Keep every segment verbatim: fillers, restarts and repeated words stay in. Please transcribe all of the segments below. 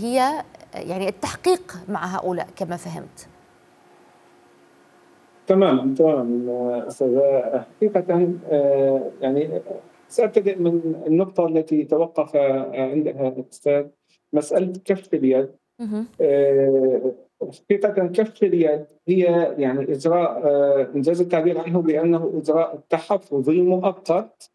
هي يعني التحقيق مع هؤلاء كما فهمت. تمام تمام أستاذة. حقيقة يعني سأبتدئ من النقطة التي توقف عندها الأستاذ، مسألة كف اليد. حقيقة كف اليد هي يعني إجراء إنجاز التعبير عنه بأنه إجراء تحفظي مؤقت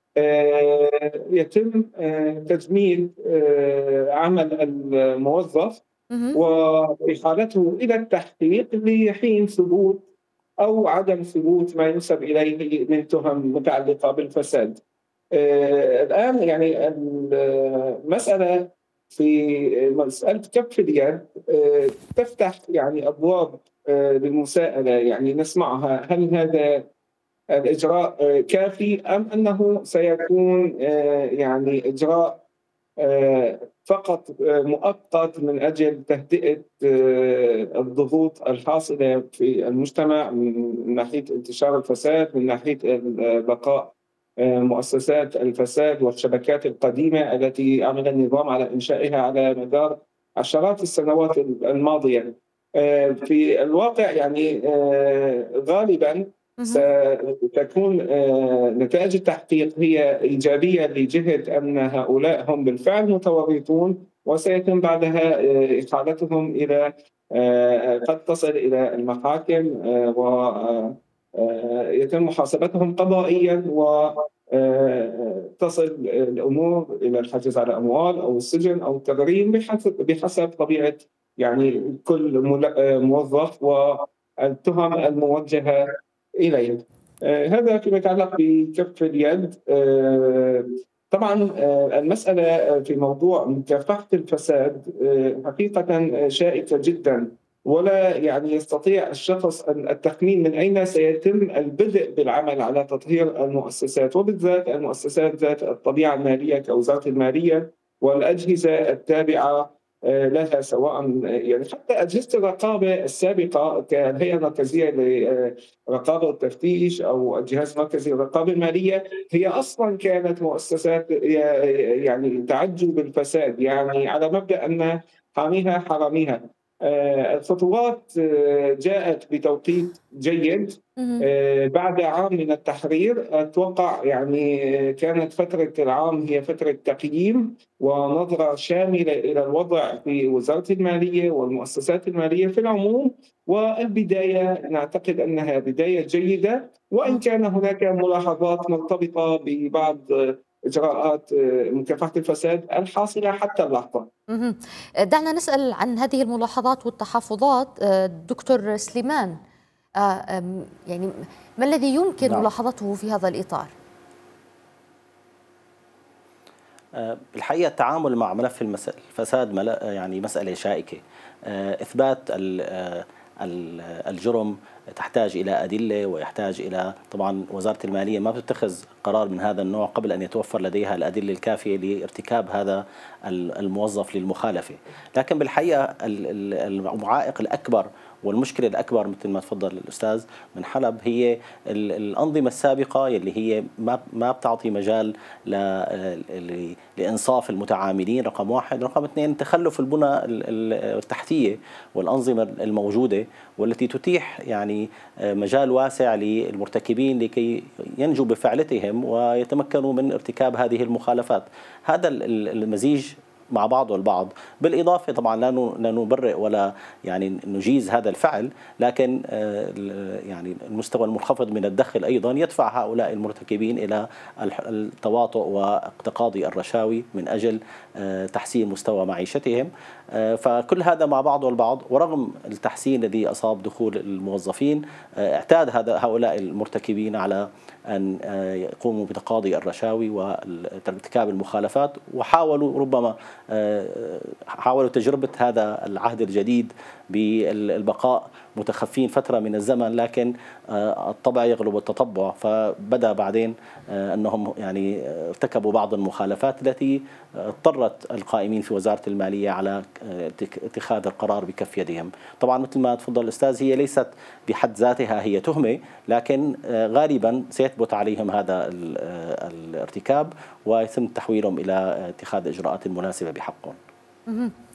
يتم تجميد عمل الموظف وإحالته إلى التحقيق لحين ثبوت أو عدم ثبوت ما ينسب إليه من تهم متعلقة بالفساد. الآن يعني المسألة في مسألة كف اليد تفتح يعني أبواب للمساءلة، يعني نسمعها: هل هذا الإجراء كافي أم أنه سيكون يعني إجراء فقط مؤقت من أجل تهدئة الضغوط الحاصلة في المجتمع من ناحية انتشار الفساد، من ناحية بقاء مؤسسات الفساد والشبكات القديمة التي عمل النظام على إنشائها على مدار عشرات السنوات الماضية. في الواقع يعني غالباً ستكون نتائج التحقيق هي إيجابية لجهة أن هؤلاء هم بالفعل متورطون، وسيتم بعدها إحالتهم إلى قد تصل إلى المحاكم ويتم محاسبتهم قضائيا وتصل الأمور إلى الحجز على أموال أو السجن أو التغريم بحسب بحسب طبيعة يعني كل موظف والتهم الموجهة إليه. آه هذا فيما يتعلق بكف اليد. آه طبعا آه المسألة في موضوع مكافحة الفساد آه حقيقة شائكة جدا، ولا يعني يستطيع الشخص التخمين من أين سيتم البدء بالعمل على تطهير المؤسسات، وبالذات المؤسسات ذات الطبيعة المالية كوزارة المالية والأجهزة التابعة لها، سواء يعني حتى أجهزة الرقابة السابقة كالهيئة المركزية لرقابة التفتيش أو الجهاز المركزي للرقابة المالية، هي أصلا كانت مؤسسات يعني تعج بالفساد، يعني على مبدأ أن حاميها حراميها. الخطوات جاءت بتوقيت جيد بعد عام من التحرير. أتوقع يعني كانت فترة العام هي فترة تقييم ونظرة شاملة إلى الوضع في وزارة المالية والمؤسسات المالية في العموم، والبداية نعتقد أنها بداية جيدة، وإن كان هناك ملاحظات مرتبطة ببعض إجراءات مكافحة الفساد الحاصلة حتى اللحظة. دعنا نسأل عن هذه الملاحظات والتحفظات دكتور سليمان، يعني ما الذي يمكن نعم. ملاحظته في هذا الإطار؟ الحقيقة التعامل مع ملف الفساد يعني مسألة شائكة. إثبات الجرم تحتاج إلى أدلة ويحتاج إلى، طبعا وزارة المالية ما بتتخذ قرار من هذا النوع قبل أن يتوفر لديها الأدلة الكافية لارتكاب هذا الموظف للمخالفة. لكن بالحقيقة المعائق الأكبر والمشكلة الأكبر مثل ما تفضل الأستاذ من حلب هي الأنظمة السابقة اللي هي ما ما بتعطي مجال لإنصاف المتعاملين، رقم واحد. رقم اثنين، تخلف البنى التحتية والأنظمة الموجودة والتي تتيح يعني مجال واسع للمرتكبين لكي ينجوا بفعلتهم ويتمكنوا من ارتكاب هذه المخالفات. هذا المزيج مع بعض البعض، بالإضافة طبعا لا نبرئ ولا يعني نجيز هذا الفعل، لكن يعني المستوى المنخفض من الدخل أيضا يدفع هؤلاء المرتكبين إلى التواطؤ واقتقاضي الرشاوي من أجل تحسين مستوى معيشتهم. فكل هذا مع بعض البعض، ورغم التحسين الذي أصاب دخول الموظفين، اعتاد هذا هؤلاء المرتكبين على أن يقوموا بتقاضي الرشاوي وارتكاب المخالفات، وحاولوا ربما حاولوا تجربة هذا العهد الجديد بالبقاء متخفين فترة من الزمن، لكن الطبع يغلب التطبع، فبدأ بعدين أنهم يعني ارتكبوا بعض المخالفات التي اضطرت القائمين في وزارة المالية على اتخاذ القرار بكف يدهم. طبعا مثل ما تفضل الأستاذ، هي ليست بحد ذاتها هي تهمة، لكن غالبا سيثبت عليهم هذا الارتكاب ويتم تحويلهم إلى اتخاذ إجراءات مناسبة بحقهم.